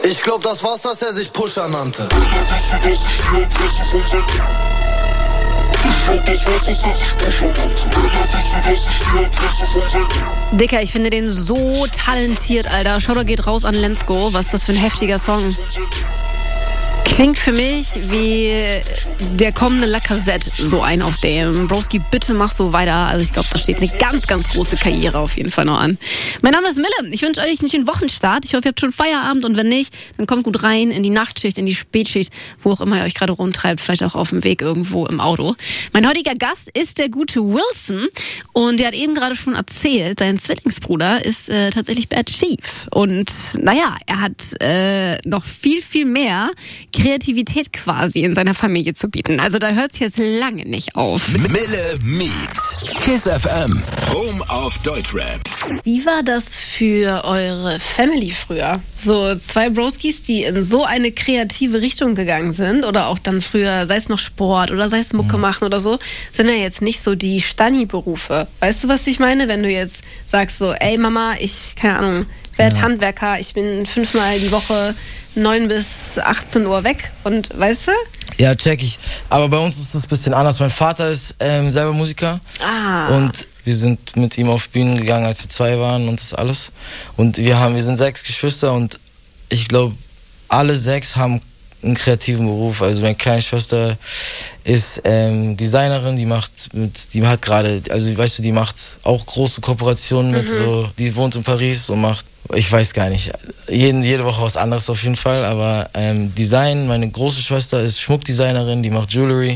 Ich glaub, das war's, dass er sich Pusher nannte. Dicker, ich finde den so talentiert, Alter. Shoutout geht raus an Let's Go. Was ist das für ein heftiger Song? Klingt für mich wie der kommende Lacazette, so ein auf dem. Broski, bitte mach so weiter. Also ich glaube, da steht eine ganz, ganz große Karriere auf jeden Fall noch an. Mein Name ist Mille. Ich wünsche euch einen schönen Wochenstart. Ich hoffe, ihr habt schon Feierabend und wenn nicht, dann kommt gut rein in die Nachtschicht, in die Spätschicht, wo auch immer ihr euch gerade rumtreibt, vielleicht auch auf dem Weg irgendwo im Auto. Mein heutiger Gast ist der gute Wilson und der hat eben gerade schon erzählt, sein Zwillingsbruder ist tatsächlich Bad Chief. Und naja, er hat noch viel, viel mehr Kreativität quasi in seiner Familie zu bieten. Also da hört es jetzt lange nicht auf. Mille meets Kiss FM, Home of Deutschrap. Wie war das für eure Family früher? So zwei Broskis, die in so eine kreative Richtung gegangen sind oder auch dann früher, sei es noch Sport oder sei es Mucke machen oder so, sind ja jetzt nicht so die Stani-Berufe. Weißt du, was ich meine? Wenn du jetzt sagst so, ey Mama, ich, keine Ahnung, werde Handwerker, ich bin 5-mal die Woche 9 bis 18 Uhr weg und weißt du? Ja, check ich. Aber bei uns ist es ein bisschen anders. Mein Vater ist selber Musiker und wir sind mit ihm auf Bühnen gegangen, als wir 2 waren und das alles. Und wir sind 6 Geschwister und ich glaube, alle 6 haben einen kreativen Beruf. Also meine kleine Schwester ist Designerin, die hat gerade, also weißt du, die macht auch große Kooperationen mit so, die wohnt in Paris und macht, ich weiß gar nicht, jede Woche was anderes auf jeden Fall, aber Design, meine große Schwester ist Schmuckdesignerin, die macht Jewelry,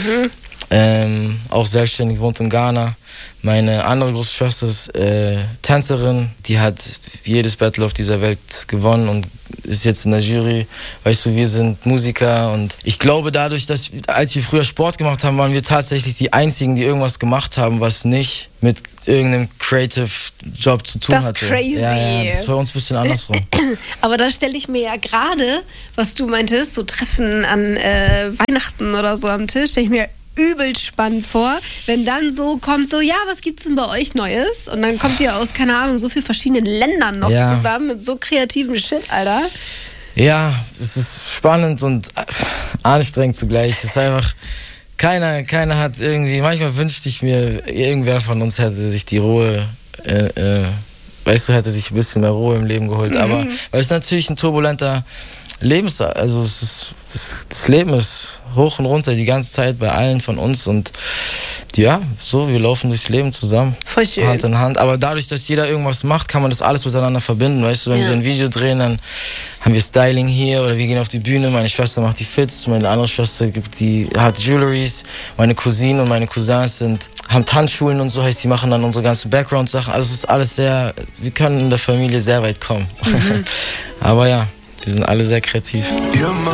auch selbstständig, wohnt in Ghana. Meine andere große Schwester ist Tänzerin, die hat jedes Battle auf dieser Welt gewonnen und ist jetzt in der Jury. Weißt du, wir sind Musiker und ich glaube dadurch, dass als wir früher Sport gemacht haben, waren wir tatsächlich die Einzigen, die irgendwas gemacht haben, was nicht mit irgendeinem Creative Job zu tun hatte. Das ist crazy. Ja, das ist bei uns ein bisschen andersrum. Aber da stelle ich mir ja gerade, was du meintest, so Treffen an Weihnachten oder so am Tisch, stelle ich mir übel spannend vor, wenn dann so kommt, so, ja, was gibt's denn bei euch Neues? Und dann kommt ihr aus, keine Ahnung, so vielen verschiedenen Ländern noch zusammen mit so kreativem Shit, Alter. Ja, es ist spannend und anstrengend zugleich. Es ist einfach, keiner hat irgendwie, manchmal wünschte ich mir, irgendwer von uns hätte sich die Ruhe, weißt du, hätte sich ein bisschen mehr Ruhe im Leben geholt. Aber weil es natürlich ein turbulenter also das Leben ist hoch und runter die ganze Zeit bei allen von uns und ja, so, wir laufen durchs Leben zusammen. Voll schön. Hand in Hand. Aber dadurch, dass jeder irgendwas macht, kann man das alles miteinander verbinden. Weißt du, wenn wir ein Video drehen, dann haben wir Styling hier oder wir gehen auf die Bühne, meine Schwester macht die Fits, meine andere Schwester hat Jewelries, meine Cousine und meine Cousins haben Tanzschulen und so, heißt, die machen dann unsere ganzen Background-Sachen. Also es ist alles wir können in der Familie sehr weit kommen. Aber ja, wir sind alle sehr kreativ. Ihr macht